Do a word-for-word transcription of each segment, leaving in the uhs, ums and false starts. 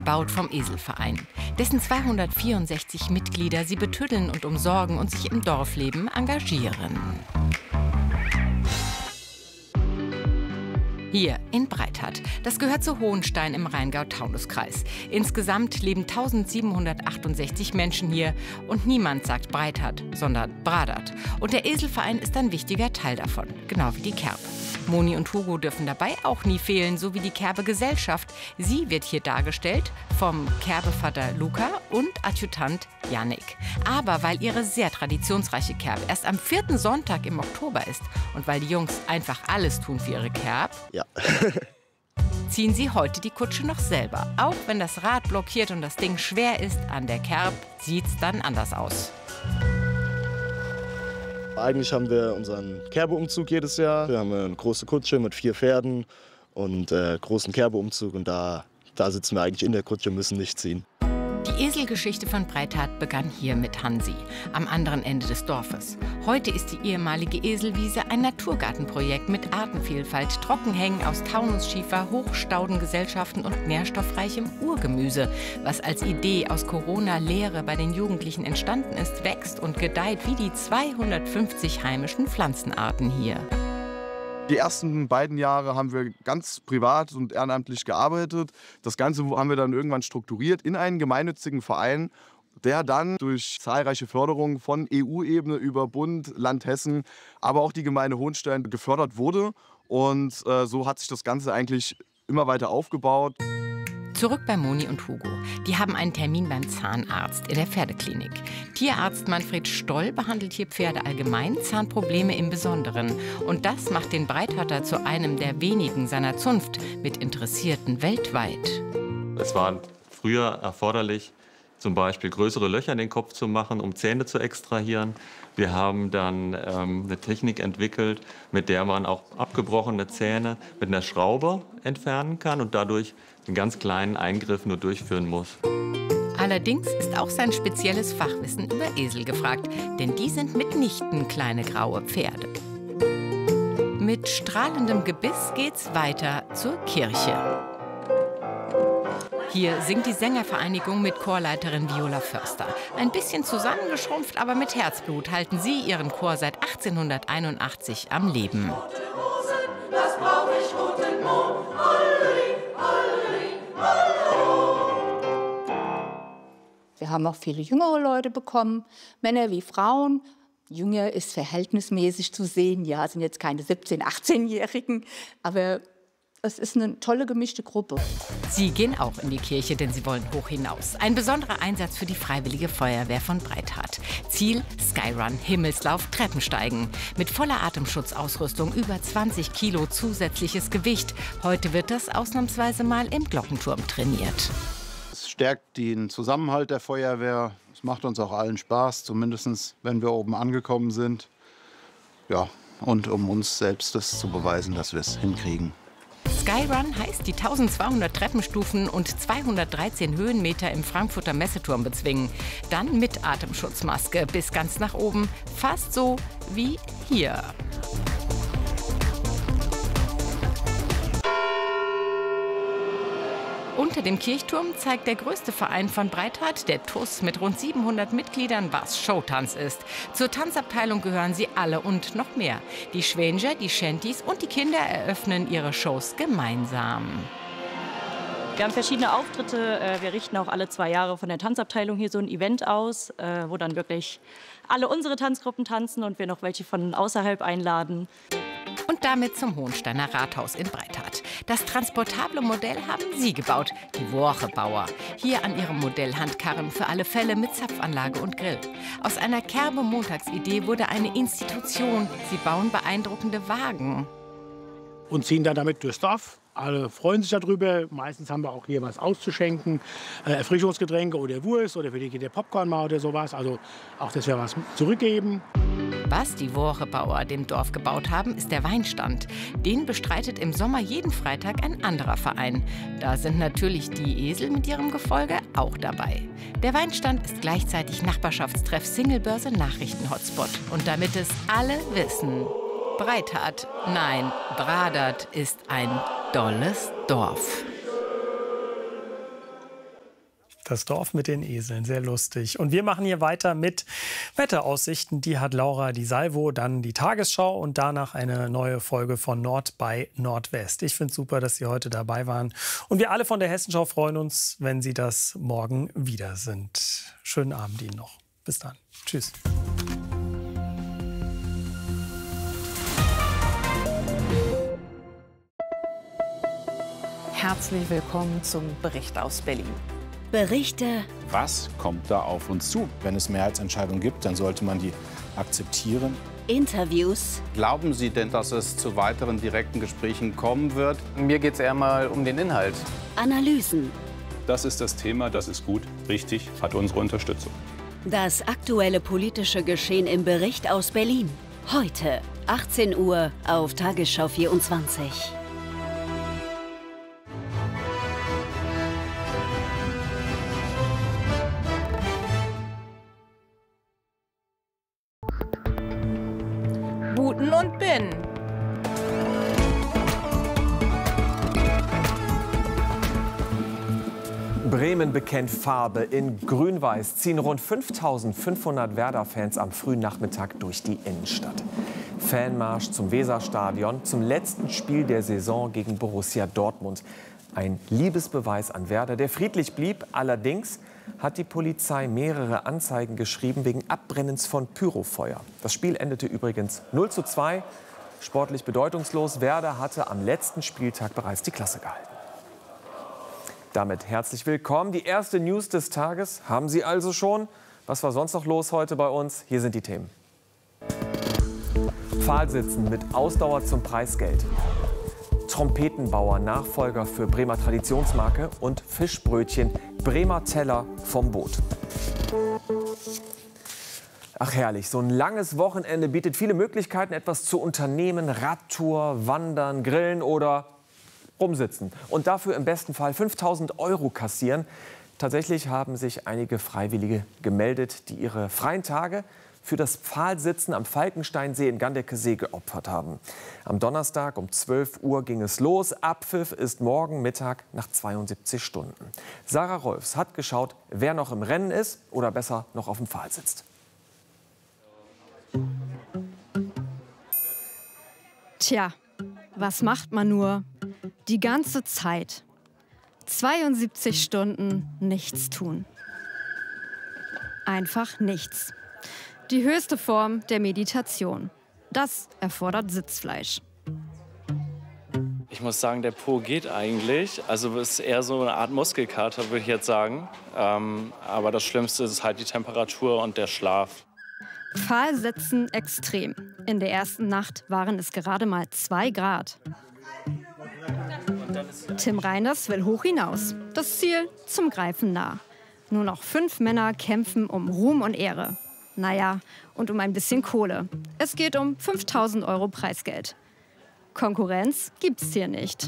baut vom Eselverein. Dessen zweihundertvierundsechzig Mitglieder sie betüddeln und umsorgen und sich im Dorfleben engagieren. Hier in Breithart. Das gehört zu Hohenstein im Rheingau-Taunus-Kreis. Insgesamt leben tausendsiebenhundertachtundsechzig Menschen hier und niemand sagt Breithart, sondern Bradart. Und der Eselverein ist ein wichtiger Teil davon, genau wie die Kerb. Moni und Hugo dürfen dabei auch nie fehlen, so wie die Kerbe-Gesellschaft. Sie wird hier dargestellt vom Kerbevater Luca und Adjutant Jannik. Aber weil ihre sehr traditionsreiche Kerb erst am vierten Sonntag im Oktober ist und weil die Jungs einfach alles tun für ihre Kerb, ja. ziehen sie heute die Kutsche noch selber. Auch wenn das Rad blockiert und das Ding schwer ist, an der Kerb sieht's dann anders aus. Eigentlich haben wir unseren Kerbeumzug jedes Jahr. Wir haben eine große Kutsche mit vier Pferden und äh, großen Kerbeumzug. Und da, da sitzen wir eigentlich in der Kutsche, müssen nicht ziehen. Die Eselgeschichte von Breithart begann hier mit Hansi, am anderen Ende des Dorfes. Heute ist die ehemalige Eselwiese ein Naturgartenprojekt mit Artenvielfalt, Trockenhängen aus Taunusschiefer, Hochstaudengesellschaften und nährstoffreichem Urgemüse. Was als Idee aus Corona-Lehre bei den Jugendlichen entstanden ist, wächst und gedeiht wie die zweihundertfünfzig heimischen Pflanzenarten hier. Die ersten beiden Jahre haben wir ganz privat und ehrenamtlich gearbeitet. Das Ganze haben wir dann irgendwann strukturiert in einen gemeinnützigen Verein, der dann durch zahlreiche Förderungen von E U-Ebene über Bund, Land Hessen, aber auch die Gemeinde Hohenstein gefördert wurde. Und äh, so hat sich das Ganze eigentlich immer weiter aufgebaut. Zurück bei Moni und Hugo. Die haben einen Termin beim Zahnarzt in der Pferdeklinik. Tierarzt Manfred Stoll behandelt hier Pferde allgemein, Zahnprobleme im Besonderen. Und das macht den Breitharter zu einem der wenigen seiner Zunft mit Interessierten weltweit. Es war früher erforderlich, zum Beispiel größere Löcher in den Kopf zu machen, um Zähne zu extrahieren. Wir haben dann ähm, eine Technik entwickelt, mit der man auch abgebrochene Zähne mit einer Schraube entfernen kann und dadurch einen ganz kleinen Eingriff nur durchführen muss. Allerdings ist auch sein spezielles Fachwissen über Esel gefragt, denn die sind mitnichten kleine graue Pferde. Mit strahlendem Gebiss geht's weiter zur Kirche. Hier singt die Sängervereinigung mit Chorleiterin Viola Förster. Ein bisschen zusammengeschrumpft, aber mit Herzblut halten sie ihren Chor seit achtzehnhunderteinundachtzig am Leben. Wir haben auch viele jüngere Leute bekommen, Männer wie Frauen. Jünger ist verhältnismäßig zu sehen, ja, sind jetzt keine siebzehn-, achtzehnjährigen, aber es ist eine tolle gemischte Gruppe. Sie gehen auch in die Kirche, denn sie wollen hoch hinaus. Ein besonderer Einsatz für die Freiwillige Feuerwehr von Breithart. Ziel: Skyrun, Himmelslauf, Treppensteigen. Mit voller Atemschutzausrüstung, über zwanzig Kilo zusätzliches Gewicht. Heute wird das ausnahmsweise mal im Glockenturm trainiert. Es stärkt den Zusammenhalt der Feuerwehr. Es macht uns auch allen Spaß, zumindest wenn wir oben angekommen sind. Ja, und um uns selbst das zu beweisen, dass wir es hinkriegen. Skyrun heißt die tausendzweihundert Treppenstufen und zweihundertdreizehn Höhenmeter im Frankfurter Messeturm bezwingen. Dann mit Atemschutzmaske bis ganz nach oben, fast so wie hier. Unter dem Kirchturm zeigt der größte Verein von Breithart, der T U S mit rund siebenhundert Mitgliedern, was Showtanz ist. Zur Tanzabteilung gehören sie alle und noch mehr. Die Schwänger, die Shanties und die Kinder eröffnen ihre Shows gemeinsam. Wir haben verschiedene Auftritte. Wir richten auch alle zwei Jahre von der Tanzabteilung hier so ein Event aus, wo dann wirklich alle unsere Tanzgruppen tanzen und wir noch welche von außerhalb einladen. Und damit zum Hohensteiner Rathaus in Breithart. Das transportable Modell haben sie gebaut, die Woche-Bauer. Hier an ihrem Modell Handkarren für alle Fälle mit Zapfanlage und Grill. Aus einer Kerbe-Montagsidee wurde eine Institution. Sie bauen beeindruckende Wagen. Und ziehen dann damit durchs Dorf. Alle freuen sich darüber. Meistens haben wir auch hier was auszuschenken. Äh, Erfrischungsgetränke oder Wurst oder für die Kinder Popcorn mal oder sowas. Also auch, dass wir was zurückgeben. Was die Woche-Bauer dem Dorf gebaut haben, ist der Weinstand. Den bestreitet im Sommer jeden Freitag ein anderer Verein. Da sind natürlich die Esel mit ihrem Gefolge auch dabei. Der Weinstand ist gleichzeitig Nachbarschaftstreff, Singlebörse, Nachrichten-Hotspot. Und damit es alle wissen: Breithart, nein, Bradart ist ein dolles Dorf. Das Dorf mit den Eseln, sehr lustig. Und wir machen hier weiter mit Wetteraussichten. Die hat Laura Di Salvo, dann die Tagesschau und danach eine neue Folge von Nord bei Nordwest. Ich finde es super, dass Sie heute dabei waren. Und wir alle von der Hessenschau freuen uns, wenn Sie das morgen wieder sind. Schönen Abend Ihnen noch. Bis dann. Tschüss. Herzlich willkommen zum Bericht aus Berlin. Berichte. Was kommt da auf uns zu? Wenn es Mehrheitsentscheidungen gibt, dann sollte man die akzeptieren. Interviews. Glauben Sie denn, dass es zu weiteren direkten Gesprächen kommen wird? Mir geht es eher mal um den Inhalt. Analysen. Das ist das Thema, das ist gut, richtig, hat unsere Unterstützung. Das aktuelle politische Geschehen im Bericht aus Berlin. Heute, achtzehn Uhr auf Tagesschau vierundzwanzig. Buten und Bin. Bremen bekennt Farbe. In Grün-Weiß ziehen rund fünftausendfünfhundert Werder-Fans am frühen Nachmittag durch die Innenstadt. Fanmarsch zum Weserstadion, zum letzten Spiel der Saison gegen Borussia Dortmund. Ein Liebesbeweis an Werder, der friedlich blieb. Allerdings hat die Polizei mehrere Anzeigen geschrieben wegen Abbrennens von Pyrofeuer. Das Spiel endete übrigens null zu zwei. Sportlich bedeutungslos. Werder hatte am letzten Spieltag bereits die Klasse gehalten. Damit herzlich willkommen. Die erste News des Tages haben Sie also schon. Was war sonst noch los heute bei uns? Hier sind die Themen. Pfahlsitzen mit Ausdauer zum Preisgeld. Trompetenbauer, Nachfolger für Bremer Traditionsmarke und Fischbrötchen, Bremer Teller vom Boot. Ach herrlich, so ein langes Wochenende bietet viele Möglichkeiten, etwas zu unternehmen. Radtour, Wandern, Grillen oder rumsitzen. Und dafür im besten Fall fünftausend Euro kassieren. Tatsächlich haben sich einige Freiwillige gemeldet, die ihre freien Tage für das Pfahlsitzen am Falkensteinsee in Gandeckesee geopfert haben. Am Donnerstag um zwölf Uhr ging es los. Abpfiff ist morgen Mittag nach zweiundsiebzig Stunden. Sarah Rolfs hat geschaut, wer noch im Rennen ist oder besser noch auf dem Pfahl sitzt. Tja, was macht man nur? Die ganze Zeit. zweiundsiebzig Stunden nichts tun. Einfach nichts. Die höchste Form der Meditation. Das erfordert Sitzfleisch. Ich muss sagen, der Po geht eigentlich. Also es ist eher so eine Art Muskelkater, würde ich jetzt sagen. Ähm, aber das Schlimmste ist halt die Temperatur und der Schlaf. Pfahlsitzen extrem. In der ersten Nacht waren es gerade mal zwei Grad. Tim Reiners will hoch hinaus. Das Ziel zum Greifen nah. Nur noch fünf Männer kämpfen um Ruhm und Ehre. Naja, und um ein bisschen Kohle. Es geht um fünftausend Euro Preisgeld. Konkurrenz gibt's hier nicht.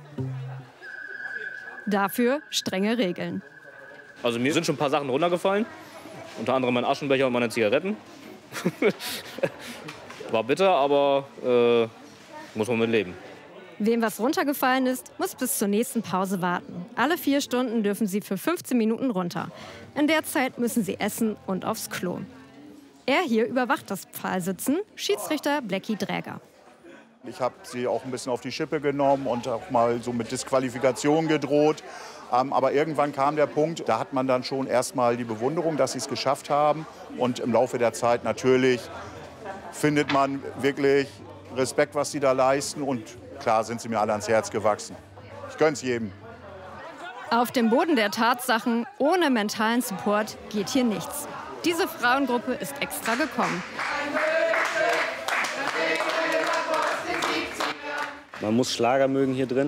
Dafür strenge Regeln. Also mir sind schon ein paar Sachen runtergefallen. Unter anderem mein Aschenbecher und meine Zigaretten. War bitter, aber äh, muss man mit leben. Wem was runtergefallen ist, muss bis zur nächsten Pause warten. Alle vier Stunden dürfen sie für fünfzehn Minuten runter. In der Zeit müssen sie essen und aufs Klo. Er hier überwacht das Pfahlsitzen, Schiedsrichter Blackie Dräger. Ich habe sie auch ein bisschen auf die Schippe genommen und auch mal so mit Disqualifikation gedroht. Ähm, aber irgendwann kam der Punkt, da hat man dann schon erstmal die Bewunderung, dass sie es geschafft haben. Und im Laufe der Zeit natürlich findet man wirklich Respekt, was sie da leisten. Und klar sind sie mir alle ans Herz gewachsen. Ich gönn's jedem. Auf dem Boden der Tatsachen, ohne mentalen Support, geht hier nichts. Diese Frauengruppe ist extra gekommen. Man muss Schlager mögen hier drin.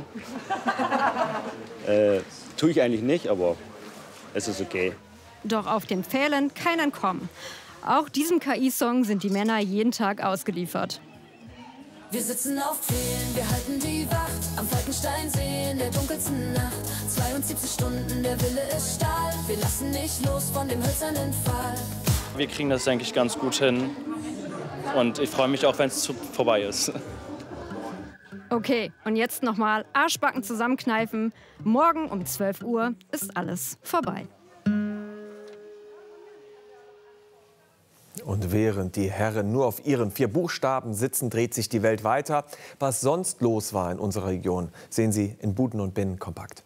äh, tue ich eigentlich nicht, aber es ist okay. Doch auf dem Pfählen kein Entkommen. Auch diesem K I-Song sind die Männer jeden Tag ausgeliefert. Wir sitzen auf Pfählen, wir halten die Wacht am Falkensteinsee in der dunkelsten Nacht. zweiundsiebzig Stunden, der Wille ist Stahl. Wir lassen nicht los von dem hölzernen Pfahl. Wir kriegen das, denke ich, ganz gut hin. Und ich freue mich auch, wenn es vorbei ist. Okay, und jetzt nochmal Arschbacken zusammenkneifen. Morgen um zwölf Uhr ist alles vorbei. Und während die Herren nur auf ihren vier Buchstaben sitzen, dreht sich die Welt weiter. Was sonst los war in unserer Region, sehen Sie in Buden und Binnen kompakt.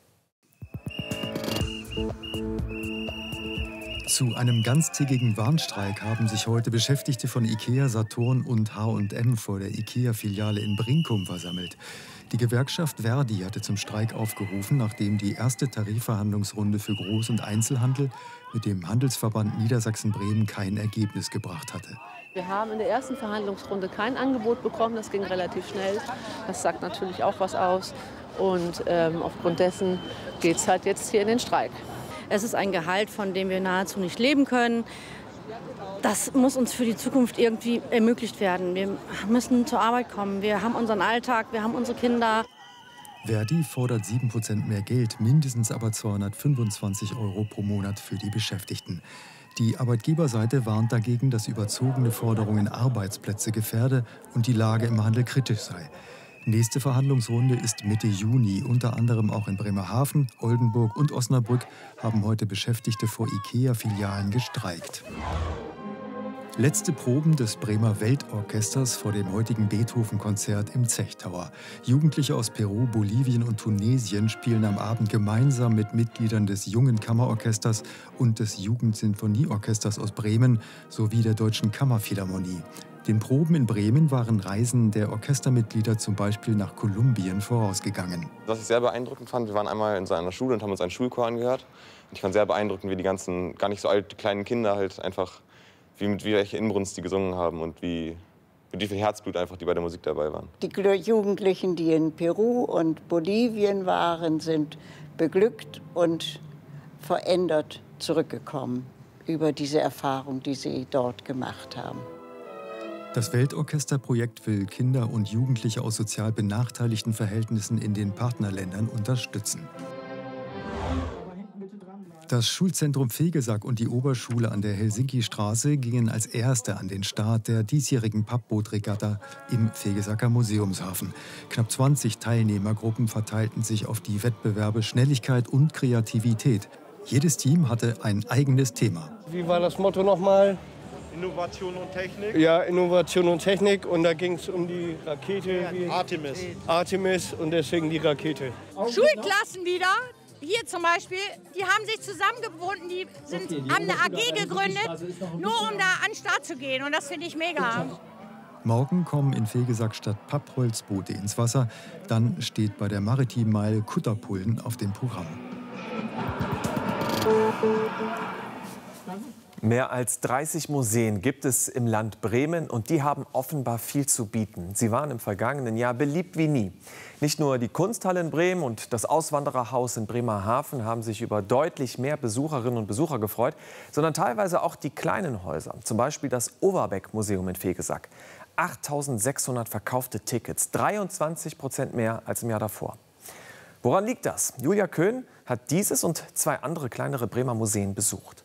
Zu einem ganztägigen Warnstreik haben sich heute Beschäftigte von IKEA, Saturn und H und M vor der IKEA-Filiale in Brinkum versammelt. Die Gewerkschaft Verdi hatte zum Streik aufgerufen, nachdem die erste Tarifverhandlungsrunde für Groß- und Einzelhandel mit dem Handelsverband Niedersachsen-Bremen kein Ergebnis gebracht hatte. Wir haben in der ersten Verhandlungsrunde kein Angebot bekommen, das ging relativ schnell. Das sagt natürlich auch was aus. Und ähm, aufgrund dessen geht es halt jetzt hier in den Streik. Es ist ein Gehalt, von dem wir nahezu nicht leben können. Das muss uns für die Zukunft irgendwie ermöglicht werden. Wir müssen zur Arbeit kommen. Wir haben unseren Alltag, wir haben unsere Kinder. Verdi fordert sieben Prozent mehr Geld, mindestens aber zweihundertfünfundzwanzig Euro pro Monat für die Beschäftigten. Die Arbeitgeberseite warnt dagegen, dass überzogene Forderungen Arbeitsplätze gefährde und die Lage im Handel kritisch sei. Nächste Verhandlungsrunde ist Mitte Juni. Unter anderem auch in Bremerhaven, Oldenburg und Osnabrück haben heute Beschäftigte vor IKEA-Filialen gestreikt. Letzte Proben des Bremer Weltorchesters vor dem heutigen Beethoven-Konzert im Zechtower. Jugendliche aus Peru, Bolivien und Tunesien spielen am Abend gemeinsam mit Mitgliedern des Jungen Kammerorchesters und des Jugendsinfonieorchesters aus Bremen sowie der Deutschen Kammerphilharmonie. Den Proben in Bremen waren Reisen der Orchestermitglieder zum Beispiel nach Kolumbien vorausgegangen. Was ich sehr beeindruckend fand, wir waren einmal in seiner Schule und haben uns einen Schulchor angehört. Und ich fand sehr beeindruckend, wie die ganzen, gar nicht so alt, kleinen Kinder halt einfach, wie mit wie welche Inbrunst die gesungen haben und wie, mit wie viel Herzblut einfach die bei der Musik dabei waren. Die Jugendlichen, die in Peru und Bolivien waren, sind beglückt und verändert zurückgekommen über diese Erfahrung, die sie dort gemacht haben. Das Weltorchesterprojekt will Kinder und Jugendliche aus sozial benachteiligten Verhältnissen in den Partnerländern unterstützen. Das Schulzentrum Fegesack und die Oberschule an der Helsinki-Straße gingen als Erste an den Start der diesjährigen Pappbootregatta im Fegesacker Museumshafen. Knapp zwanzig Teilnehmergruppen verteilten sich auf die Wettbewerbe Schnelligkeit und Kreativität. Jedes Team hatte ein eigenes Thema. Wie war das Motto nochmal? Innovation und Technik? Ja, Innovation und Technik. Und da ging es um die Rakete. Wie Artemis. Artemis und deswegen die Rakete. Schulklassen wieder. Hier zum Beispiel, die haben sich zusammengefunden, die, sind, okay, die haben eine A G gegründet, nur um da an den Start zu gehen. Und das finde ich mega. Morgen kommen in Fegesack statt Pappholzboote ins Wasser. Dann steht bei der Maritim Mile Kutterpullen auf dem Programm. Mehr als dreißig Museen gibt es im Land Bremen und die haben offenbar viel zu bieten. Sie waren im vergangenen Jahr beliebt wie nie. Nicht nur die Kunsthalle in Bremen und das Auswandererhaus in Bremerhaven haben sich über deutlich mehr Besucherinnen und Besucher gefreut, sondern teilweise auch die kleinen Häuser, zum Beispiel das Overbeck-Museum in Fegesack. achttausendsechshundert verkaufte Tickets, dreiundzwanzig Prozent mehr als im Jahr davor. Woran liegt das? Julia Köhn hat dieses und zwei andere kleinere Bremer Museen besucht.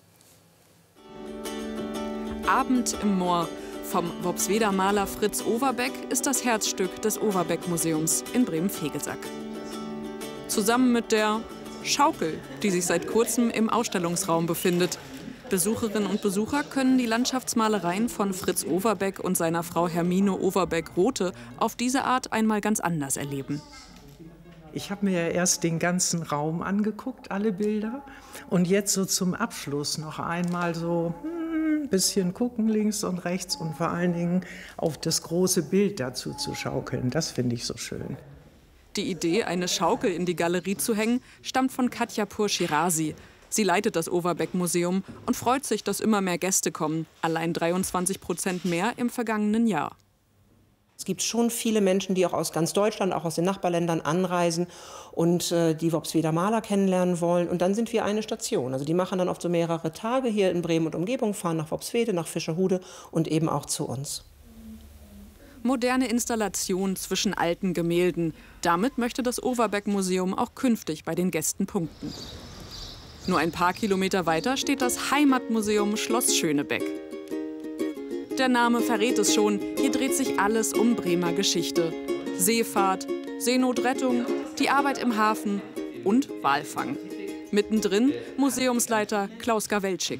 Abend im Moor. Vom Worpsweder Maler Fritz Overbeck ist das Herzstück des Overbeck-Museums in Bremen-Fegesack. Zusammen mit der Schaukel, die sich seit kurzem im Ausstellungsraum befindet. Besucherinnen und Besucher können die Landschaftsmalereien von Fritz Overbeck und seiner Frau Hermine Overbeck-Rothe auf diese Art einmal ganz anders erleben. Ich habe mir ja erst den ganzen Raum angeguckt, alle Bilder. Und jetzt so zum Abschluss noch einmal so ein hm, bisschen gucken links und rechts und vor allen Dingen auf das große Bild dazu zu schaukeln. Das finde ich so schön. Die Idee, eine Schaukel in die Galerie zu hängen, stammt von Katja Pur-Shirazi. Sie leitet das Overbeck-Museum und freut sich, dass immer mehr Gäste kommen. Allein dreiundzwanzig Prozent mehr im vergangenen Jahr. Es gibt schon viele Menschen, die auch aus ganz Deutschland, auch aus den Nachbarländern anreisen und äh, die Worpsweder Maler kennenlernen wollen. Und dann sind wir eine Station. Also die machen dann oft so mehrere Tage hier in Bremen und Umgebung, fahren nach Worpswede, nach Fischerhude und eben auch zu uns. Moderne Installation zwischen alten Gemälden. Damit möchte das Overbeck-Museum auch künftig bei den Gästen punkten. Nur ein paar Kilometer weiter steht das Heimatmuseum Schloss Schönebeck. Der Name verrät es schon, hier dreht sich alles um Bremer Geschichte. Seefahrt, Seenotrettung, die Arbeit im Hafen und Walfang. Mittendrin Museumsleiter Klaus Gawelczyk.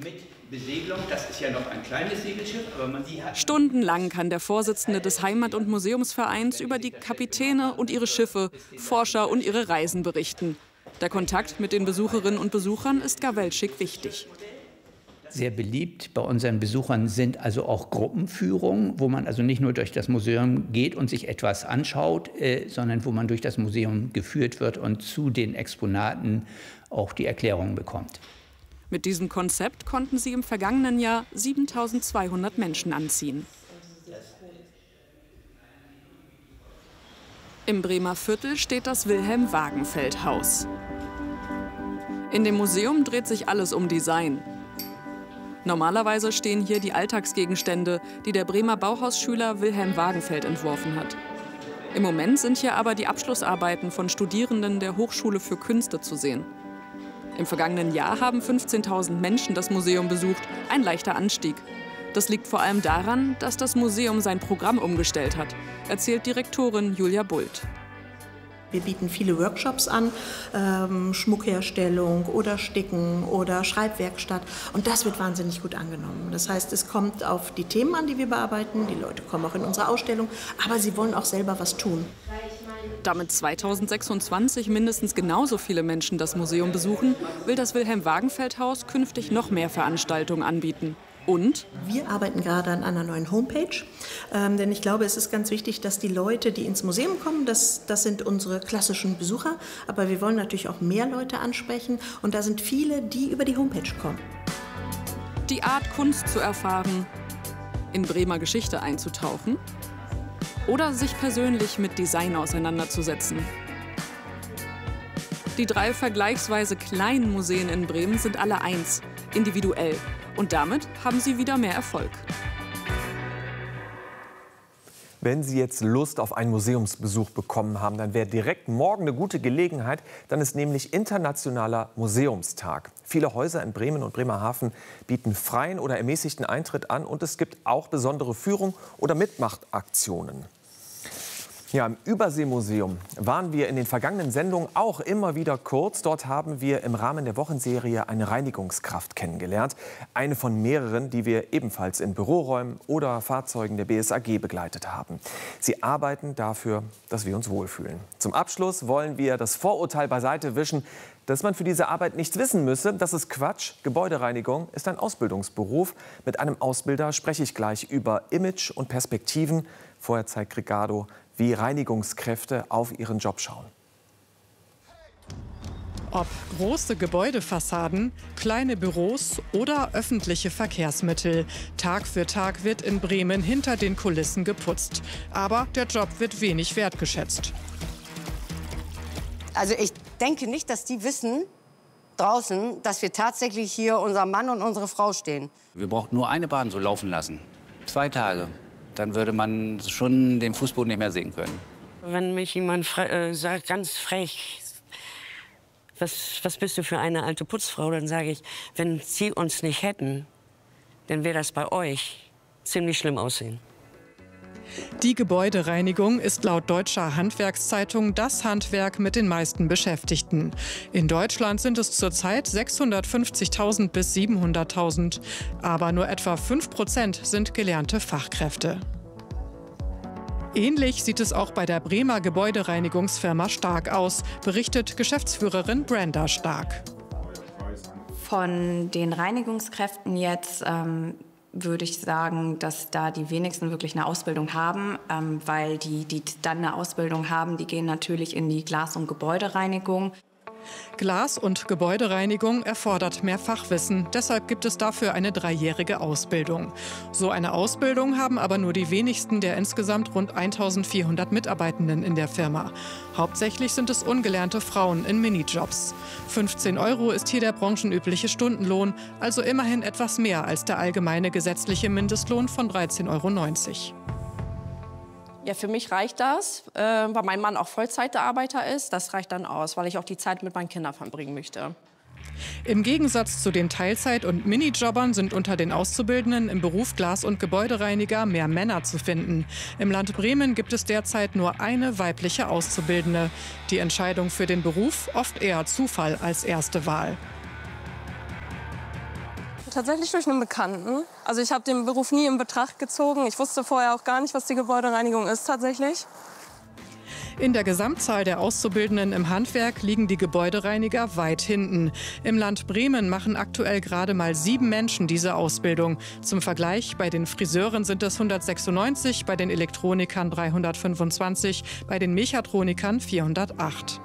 Besegelung, das ist ja noch ein kleines Segelschiff, aber man die hat... Stundenlang kann der Vorsitzende des Heimat- und Museumsvereins über die Kapitäne und ihre Schiffe, Forscher und ihre Reisen berichten. Der Kontakt mit den Besucherinnen und Besuchern ist Gawelczyk wichtig. Sehr beliebt bei unseren Besuchern sind also auch Gruppenführungen, wo man also nicht nur durch das Museum geht und sich etwas anschaut, äh, sondern wo man durch das Museum geführt wird und zu den Exponaten auch die Erklärungen bekommt. Mit diesem Konzept konnten sie im vergangenen Jahr siebentausendzweihundert Menschen anziehen. Im Bremer Viertel steht das Wilhelm-Wagenfeld-Haus. In dem Museum dreht sich alles um Design. Normalerweise stehen hier die Alltagsgegenstände, die der Bremer Bauhausschüler Wilhelm Wagenfeld entworfen hat. Im Moment sind hier aber die Abschlussarbeiten von Studierenden der Hochschule für Künste zu sehen. Im vergangenen Jahr haben fünfzehntausend Menschen das Museum besucht, ein leichter Anstieg. Das liegt vor allem daran, dass das Museum sein Programm umgestellt hat, erzählt Direktorin Julia Bult. Wir bieten viele Workshops an, ähm, Schmuckherstellung oder Sticken oder Schreibwerkstatt. Und das wird wahnsinnig gut angenommen. Das heißt, es kommt auf die Themen an, die wir bearbeiten. Die Leute kommen auch in unsere Ausstellung, aber sie wollen auch selber was tun. Damit zweitausendsechsundzwanzig mindestens genauso viele Menschen das Museum besuchen, will das Wilhelm-Wagenfeld-Haus künftig noch mehr Veranstaltungen anbieten. Und? Wir arbeiten gerade an einer neuen Homepage, ähm, denn ich glaube, es ist ganz wichtig, dass die Leute, die ins Museum kommen, das, das sind unsere klassischen Besucher, aber wir wollen natürlich auch mehr Leute ansprechen und da sind viele, die über die Homepage kommen. Die Art, Kunst zu erfahren, in Bremer Geschichte einzutauchen oder sich persönlich mit Design auseinanderzusetzen. Die drei vergleichsweise kleinen Museen in Bremen sind alle eins, individuell. Und damit haben sie wieder mehr Erfolg. Wenn Sie jetzt Lust auf einen Museumsbesuch bekommen haben, dann wäre direkt morgen eine gute Gelegenheit. Dann ist nämlich Internationaler Museumstag. Viele Häuser in Bremen und Bremerhaven bieten freien oder ermäßigten Eintritt an. Und es gibt auch besondere Führungen oder Mitmachaktionen. Ja, im Überseemuseum waren wir in den vergangenen Sendungen auch immer wieder kurz. Dort haben wir im Rahmen der Wochenserie eine Reinigungskraft kennengelernt. Eine von mehreren, die wir ebenfalls in Büroräumen oder Fahrzeugen der B S A G begleitet haben. Sie arbeiten dafür, dass wir uns wohlfühlen. Zum Abschluss wollen wir das Vorurteil beiseite wischen, dass man für diese Arbeit nichts wissen müsse. Das ist Quatsch. Gebäudereinigung ist ein Ausbildungsberuf. Mit einem Ausbilder spreche ich gleich über Image und Perspektiven. Vorher zeigt Ricardo, wie Reinigungskräfte auf ihren Job schauen. Ob große Gebäudefassaden, kleine Büros oder öffentliche Verkehrsmittel. Tag für Tag wird in Bremen hinter den Kulissen geputzt. Aber der Job wird wenig wertgeschätzt. Also ich denke nicht, dass die wissen draußen, dass wir tatsächlich hier unser Mann und unsere Frau stehen. Wir brauchen nur eine Bahn so laufen lassen. Zwei Tage. Dann würde man schon den Fußboden nicht mehr sehen können. Wenn mich jemand äh, sagt, ganz frech, was, was bist du für eine alte Putzfrau, dann sage ich, wenn Sie uns nicht hätten, dann wäre das bei euch ziemlich schlimm aussehen. Die Gebäudereinigung ist laut Deutscher Handwerkszeitung das Handwerk mit den meisten Beschäftigten. In Deutschland sind es zurzeit sechshundertfünfzigtausend bis siebenhunderttausend. Aber nur etwa fünf Prozent sind gelernte Fachkräfte. Ähnlich sieht es auch bei der Bremer Gebäudereinigungsfirma Stark aus, berichtet Geschäftsführerin Brenda Stark. Von den Reinigungskräften jetzt ähm würde ich sagen, dass da die wenigsten wirklich eine Ausbildung haben, ähm, weil die, die dann eine Ausbildung haben, die gehen natürlich in die Glas- und Gebäudereinigung. Glas- und Gebäudereinigung erfordert mehr Fachwissen. Deshalb gibt es dafür eine dreijährige Ausbildung. So eine Ausbildung haben aber nur die wenigsten der insgesamt rund eintausendvierhundert Mitarbeitenden in der Firma. Hauptsächlich sind es ungelernte Frauen in Minijobs. fünfzehn Euro ist hier der branchenübliche Stundenlohn, also immerhin etwas mehr als der allgemeine gesetzliche Mindestlohn von dreizehn Euro neunzig. Ja, für mich reicht das, äh, weil mein Mann auch Vollzeitarbeiter ist. Das reicht dann aus, weil ich auch die Zeit mit meinen Kindern verbringen möchte. Im Gegensatz zu den Teilzeit- und Minijobbern sind unter den Auszubildenden im Beruf Glas- und Gebäudereiniger mehr Männer zu finden. Im Land Bremen gibt es derzeit nur eine weibliche Auszubildende. Die Entscheidung für den Beruf oft eher Zufall als erste Wahl. Tatsächlich durch einen Bekannten. Also ich habe den Beruf nie in Betracht gezogen. Ich wusste vorher auch gar nicht, was die Gebäudereinigung ist tatsächlich. In der Gesamtzahl der Auszubildenden im Handwerk liegen die Gebäudereiniger weit hinten. Im Land Bremen machen aktuell gerade mal sieben Menschen diese Ausbildung. Zum Vergleich, bei den Friseuren sind es hundertsechsundneunzig, bei den Elektronikern dreihundertfünfundzwanzig, bei den Mechatronikern vierhundertacht.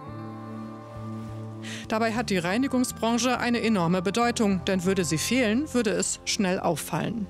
Dabei hat die Reinigungsbranche eine enorme Bedeutung, denn würde sie fehlen, würde es schnell auffallen.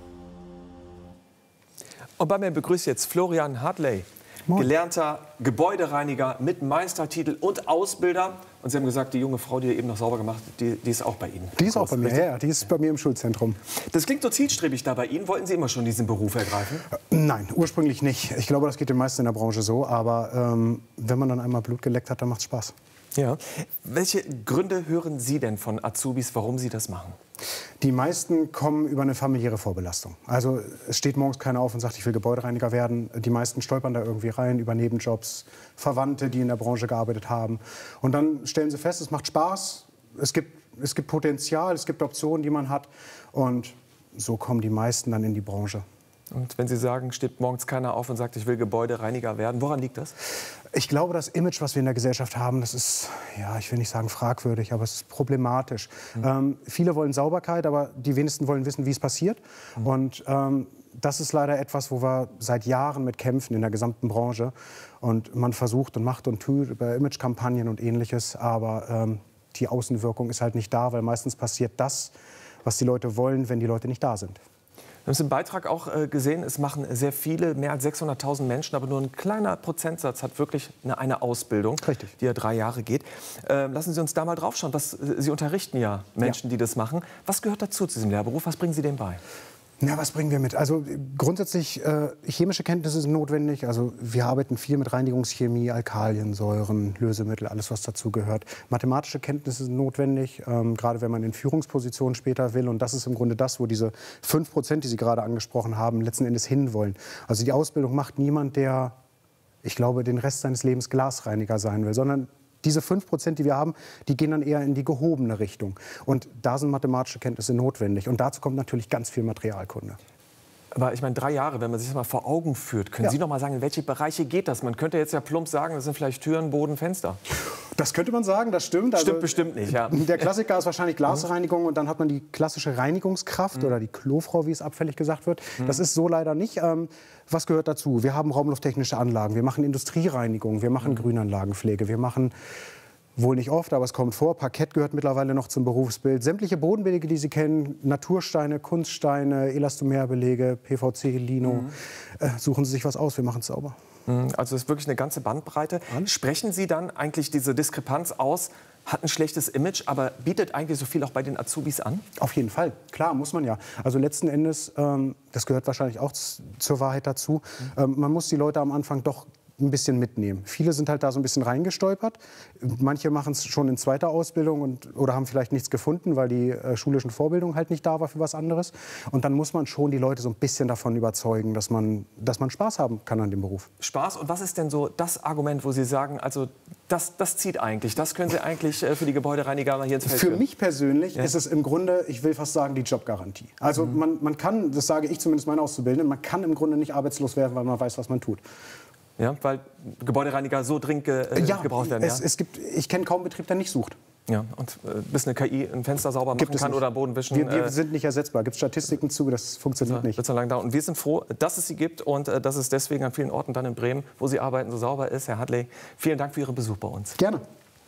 Und bei mir begrüßt jetzt Florian Hartley. Moin. Gelernter Gebäudereiniger mit Meistertitel und Ausbilder. Und Sie haben gesagt, die junge Frau, die ihr eben noch sauber gemacht hat, die, die ist auch bei Ihnen. Die ist auch bei mir, ja, die ist bei mir im Schulzentrum. Das klingt so zielstrebig da bei Ihnen. Wollten Sie immer schon diesen Beruf ergreifen? Nein, ursprünglich nicht. Ich glaube, das geht den meisten in der Branche so. Aber ähm, wenn man dann einmal Blut geleckt hat, dann macht es Spaß. Ja. Welche Gründe hören Sie denn von Azubis, warum sie das machen? Die meisten kommen über eine familiäre Vorbelastung. Also es steht morgens keiner auf und sagt, ich will Gebäudereiniger werden. Die meisten stolpern da irgendwie rein über Nebenjobs, Verwandte, die in der Branche gearbeitet haben. Und dann stellen sie fest, es macht Spaß, es gibt, es gibt Potenzial, es gibt Optionen, die man hat. Und so kommen die meisten dann in die Branche. Und wenn Sie sagen, steht morgens keiner auf und sagt, ich will Gebäudereiniger werden, woran liegt das? Ich glaube, das Image, was wir in der Gesellschaft haben, das ist, ja, ich will nicht sagen fragwürdig, aber es ist problematisch. Mhm. Ähm, viele wollen Sauberkeit, aber die wenigsten wollen wissen, wie es passiert. Mhm. Und ähm, das ist leider etwas, wo wir seit Jahren mit kämpfen in der gesamten Branche. Und man versucht und macht und tut über Imagekampagnen und Ähnliches, aber ähm, die Außenwirkung ist halt nicht da, weil meistens passiert das, was die Leute wollen, wenn die Leute nicht da sind. Wir haben es im Beitrag auch äh, gesehen, es machen sehr viele, mehr als sechshunderttausend Menschen, aber nur ein kleiner Prozentsatz hat wirklich eine, eine Ausbildung, Richtig. die ja drei Jahre geht. Äh, lassen Sie uns da mal drauf schauen. Was, Sie unterrichten ja Menschen, ja. die das machen. Was gehört dazu, zu diesem Lehrberuf? Was bringen Sie denen bei? Na, was bringen wir mit? Also grundsätzlich äh, chemische Kenntnisse sind notwendig. Also wir arbeiten viel mit Reinigungschemie, Alkalien, Säuren, Lösemittel, alles was dazu gehört. Mathematische Kenntnisse sind notwendig, ähm, gerade wenn man in Führungspositionen später will. Und das ist im Grunde das, wo diese fünf Prozent, die Sie gerade angesprochen haben, letzten Endes hinwollen. Also die Ausbildung macht niemand, der, ich glaube, den Rest seines Lebens Glasreiniger sein will, sondern diese fünf Prozent, die wir haben, die gehen dann eher in die gehobene Richtung. Und da sind mathematische Kenntnisse notwendig. Und dazu kommt natürlich ganz viel Materialkunde. Aber ich meine, drei Jahre, wenn man sich das mal vor Augen führt, können ja. Sie noch mal sagen, in welche Bereiche geht das? Man könnte jetzt ja plump sagen, das sind vielleicht Türen, Boden, Fenster. Das könnte man sagen, das stimmt. Also, stimmt bestimmt nicht, ja. Der Klassiker ist wahrscheinlich Glasreinigung und dann hat man die klassische Reinigungskraft mhm. oder die Klofrau, wie es abfällig gesagt wird. Mhm. Das ist so leider nicht. Ähm, was gehört dazu? Wir haben raumlufttechnische Anlagen, wir machen Industriereinigung, wir machen mhm. Grünanlagenpflege, wir machen... Wohl nicht oft, aber es kommt vor. Parkett gehört mittlerweile noch zum Berufsbild. Sämtliche Bodenbelege, die Sie kennen, Natursteine, Kunststeine, Elastomerbelege, P V C, Lino. Mhm. Äh, suchen Sie sich was aus, wir machen es sauber. Also es ist wirklich eine ganze Bandbreite. Mhm. Sprechen Sie dann eigentlich diese Diskrepanz aus, hat ein schlechtes Image, aber bietet eigentlich so viel auch bei den Azubis an? Auf jeden Fall, klar, muss man ja. Also letzten Endes, ähm, das gehört wahrscheinlich auch zur Wahrheit dazu, mhm. ähm, man muss die Leute am Anfang doch ein bisschen mitnehmen. Viele sind halt da so ein bisschen reingestolpert. Manche machen es schon in zweiter Ausbildung und, oder haben vielleicht nichts gefunden, weil die äh, schulischen Vorbildung halt nicht da war für was anderes. Und dann muss man schon die Leute so ein bisschen davon überzeugen, dass man, dass man Spaß haben kann an dem Beruf. Spaß? Und was ist denn so das Argument, wo Sie sagen, also das, das zieht eigentlich, das können Sie eigentlich äh, für die Gebäudereiniger mal hier ins Feld Für führen? mich persönlich ja. ist es im Grunde, ich will fast sagen, die Jobgarantie. Also mhm. man, man kann, das sage ich zumindest meinen Auszubildenden, man kann im Grunde nicht arbeitslos werden, weil man weiß, was man tut. Ja, weil Gebäudereiniger so dringend ge äh, ja, gebraucht werden. Es, ja? es gibt, ich kenne kaum einen Betrieb, der nicht sucht. Ja, und äh, bis eine K I ein Fenster sauber machen kann oder Boden wischen. Wir, wir äh, sind nicht ersetzbar. Gibt Statistiken zu, das funktioniert nicht. Wird so lange dauern. Und wir sind froh, dass es sie gibt und äh, dass es deswegen an vielen Orten dann in Bremen, wo Sie arbeiten, so sauber ist. Herr Hartley, vielen Dank für Ihren Besuch bei uns. Gerne.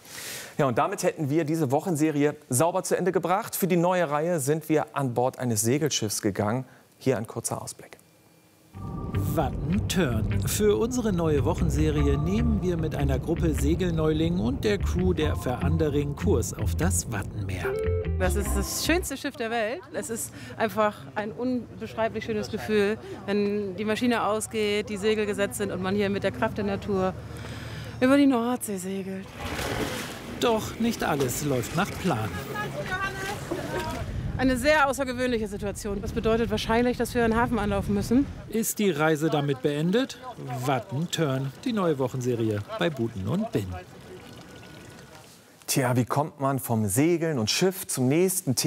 Ja, und damit hätten wir diese Wochenserie sauber zu Ende gebracht. Für die neue Reihe sind wir an Bord eines Segelschiffs gegangen. Hier ein kurzer Ausblick. Wattenturn. Für unsere neue Wochenserie nehmen wir mit einer Gruppe Segelneulingen und der Crew der Verandering Kurs auf das Wattenmeer. Das ist das schönste Schiff der Welt. Es ist einfach ein unbeschreiblich schönes Gefühl, wenn die Maschine ausgeht, die Segel gesetzt sind und man hier mit der Kraft der Natur über die Nordsee segelt. Doch nicht alles läuft nach Plan. Eine sehr außergewöhnliche Situation. Das bedeutet wahrscheinlich, dass wir einen Hafen anlaufen müssen. Ist die Reise damit beendet? Wattenturn, die neue Wochenserie bei Buten und Bin. Tja, wie kommt man vom Segeln und Schiff zum nächsten Thema?